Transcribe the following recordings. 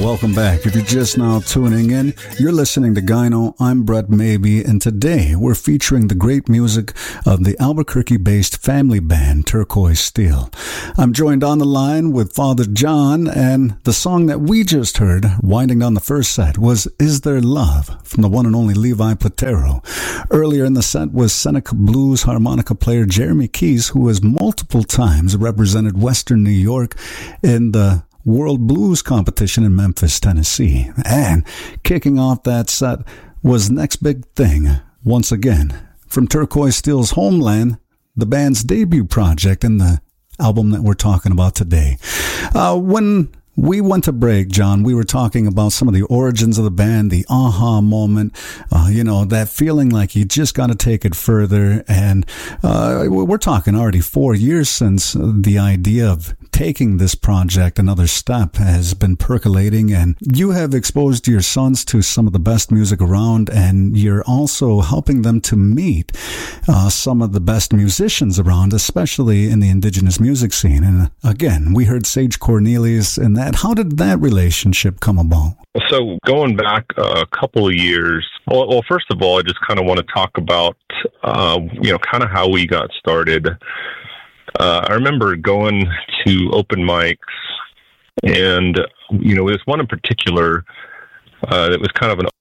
welcome back. If you're just now tuning in, you're listening to Gyno. I'm Brett Maybe, and today we're featuring the great music of the Albuquerque-based family band Turquoise Steel. I'm joined on the line with Father John, and the song that we just heard, winding down the first set, was Is There Love from the one and only Levi Platero. Earlier in the set was Seneca Blues harmonica player Jeremy Keys, who has multiple times represented Western New York in the World Blues Competition in Memphis, Tennessee. And kicking off that set was Next Big Thing, once again, from Turquoise Steel's homeland, the band's debut project and the album that we're talking about today. When we went to break, John, we were talking about some of the origins of the band, the aha moment, that feeling like you just got to take it further. And we're talking already 4 years since the idea of taking this project another step has been percolating, and you have exposed your sons to some of the best music around, and you're also helping them to meet some of the best musicians around, especially in the indigenous music scene. And again, we heard Sage Cornelius in that. How did that relationship come about? So going back a couple of years, well, first of all, I just kind of want to talk about, kind of how we got started. I remember going to open mics, and, there's one in particular that was kind of an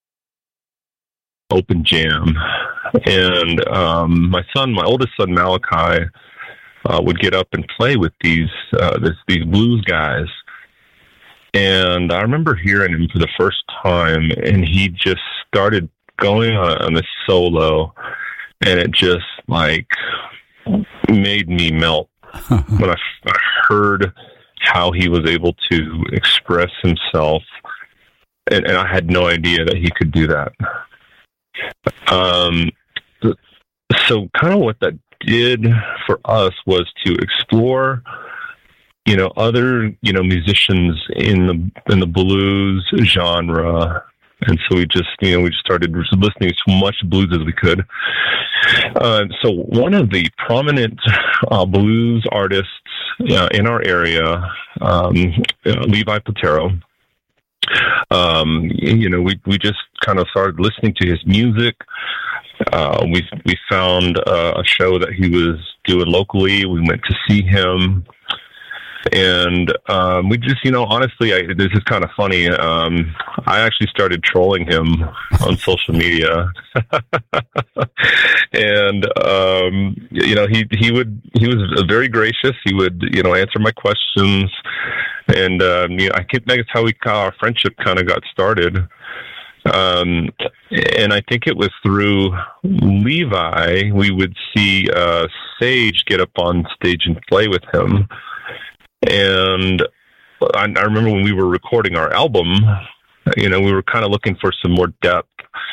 open jam. And my oldest son, Malachi, would get up and play with these blues guys. And I remember hearing him for the first time, and he just started going on this solo, and it just made me melt when I heard how he was able to express himself, and I had no idea that he could do that. So kind of what that did for us was to explore other musicians in the blues genre. And so we just started listening to as much blues as we could. So one of the prominent blues artists in our area, Levi Platero, we just kind of started listening to his music. We found a show that he was doing locally. We went to see him. And we just, honestly, this is kind of funny. I actually started trolling him on social media, and he was very gracious. He would answer my questions, and I think that's how our friendship kind of got started. And I think it was through Levi we would see Sage get up on stage and play with him. And I remember when we were recording our album, we were kind of looking for some more depth,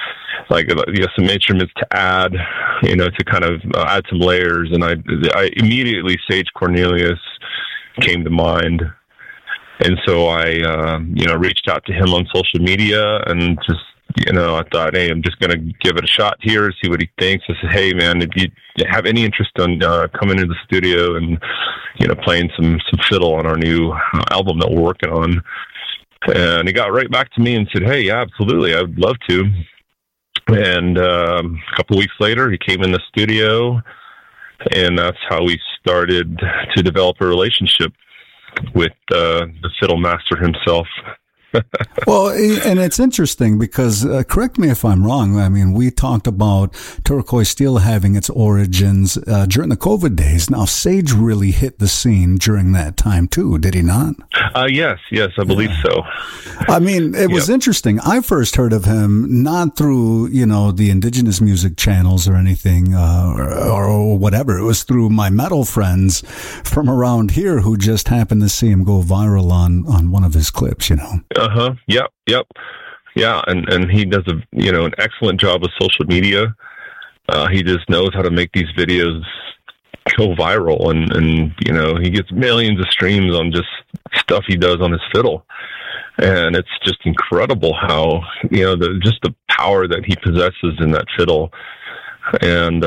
some instruments to add, to kind of add some layers. And I immediately, Sage Cornelius came to mind. And so I, reached out to him on social media and just, I thought, hey, I'm just going to give it a shot here, see what he thinks. I said, hey, man, if you have any interest in coming into the studio and, playing some fiddle on our new album that we're working on. And he got right back to me and said, hey, yeah, absolutely, I would love to. And a couple of weeks later, he came in the studio, and that's how we started to develop a relationship with the fiddle master himself. Well, and it's interesting because, correct me if I'm wrong, I mean, we talked about Turquoise Steel having its origins during the COVID days. Now, Sage really hit the scene during that time, too, did he not? Yes, I believe so. I mean, it was interesting. I first heard of him not through, the indigenous music channels or anything, or whatever. It was through my metal friends from around here who just happened to see him go viral on one of his clips, Yep. Yeah. And he does an excellent job with social media. He just knows how to make these videos go viral, and he gets millions of streams on just stuff he does on his fiddle. And it's just incredible how, the power that he possesses in that fiddle, and,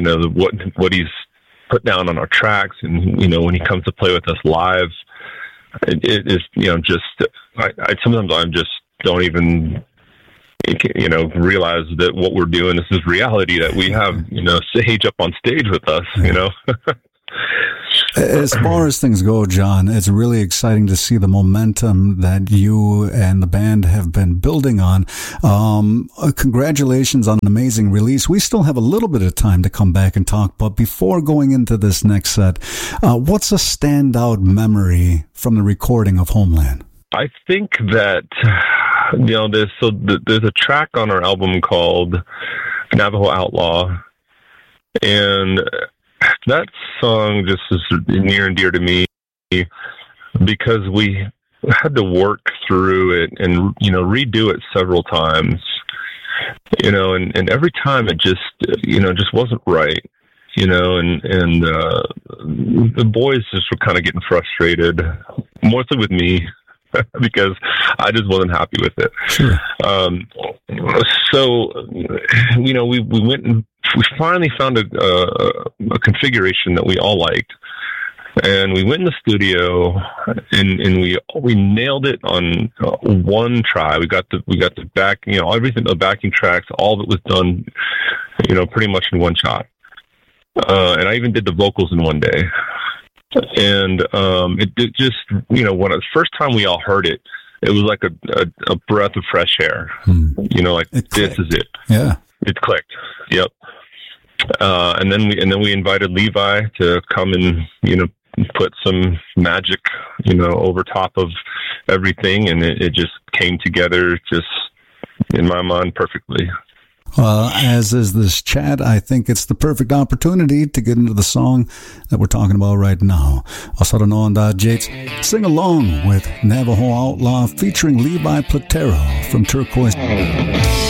what he's put down on our tracks. And, when he comes to play with us live, it is, just I sometimes I just don't even realize that what we're doing, this is reality, that we have Sage up on stage with us. As far as things go, John, it's really exciting to see the momentum that you and the band have been building on. Congratulations on an amazing release. We still have a little bit of time to come back and talk, but before going into this next set, what's a standout memory from the recording of Homeland? I think that, there's a track on our album called Navajo Outlaw, and that song just is near and dear to me because we had to work through it and, redo it several times, and every time it just wasn't right, and the boys just were kind of getting frustrated, mostly with me, because I just wasn't happy with it. Sure. So, we went and we finally found a configuration that we all liked, and we went in the studio and we nailed it on one try. We got the back, everything, the backing tracks, all of it was done, pretty much in one shot. And I even did the vocals in one day. And it just, when the first time we all heard it, it was like a breath of fresh air. Like this is it. Yeah, it clicked. Yep. And then we invited Levi to come and put some magic over top of everything, and it just came together just in my mind perfectly. Well, as is this chat, I think it's the perfect opportunity to get into the song that we're talking about right now. Osaranoanda Jates, sing along with Navajo Outlaw featuring Levi Platero from Turquoise.